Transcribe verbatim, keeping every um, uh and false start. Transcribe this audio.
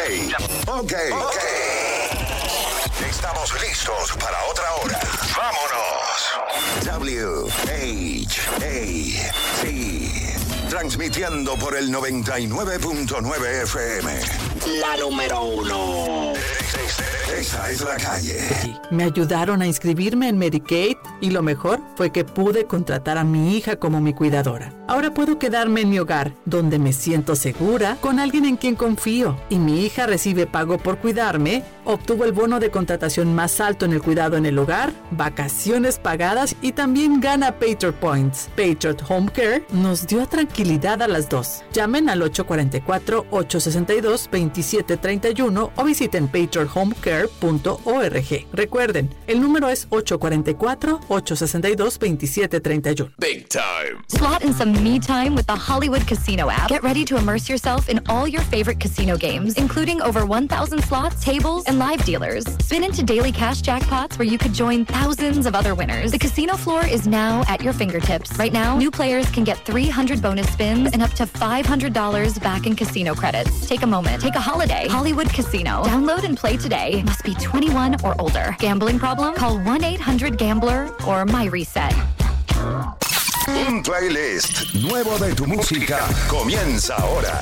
ok, ok. Estamos listos para otra hora. ¡Vámonos! W H A T. Transmitiendo por el noventa y nueve punto nueve F M. La número uno. Esa es la calle. Me ayudaron a inscribirme en Medicaid y lo mejor fue que pude contratar a mi hija como mi cuidadora. Ahora puedo quedarme en mi hogar, donde me siento segura, con alguien en quien confío. Y mi hija recibe pago por cuidarme, obtuvo el bono de contratación más alto en el cuidado en el hogar, vacaciones pagadas y también gana Patriot Points. Patriot Home Care nos dio tranquilidad a las dos. Llamen al ocho cuatro cuatro, ocho seis dos, dos siete tres uno o visiten patriot home care punto org. Recuerden, el número es ocho cuatro cuatro, ocho seis dos, dos siete tres uno. Big time. Slot in some me time with the Hollywood Casino app. Get ready to immerse yourself in all your favorite casino games, including over one thousand slots, tables, and live dealers. Spin into daily cash jackpots where you could join thousands of other winners. The casino floor is now at your fingertips. Right now, new players can get three hundred bonus spins and up to five hundred dollars back in casino credits. Take a moment. Take a holiday. Hollywood Casino. Download and play today. Must be twenty-one or older. Gambling problem? Call one eight hundred gambler or My Reset. Un playlist nuevo de tu música comienza ahora.